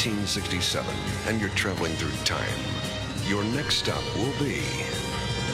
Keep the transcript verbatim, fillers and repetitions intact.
nineteen sixty-seven and you're traveling through time, your next stop will be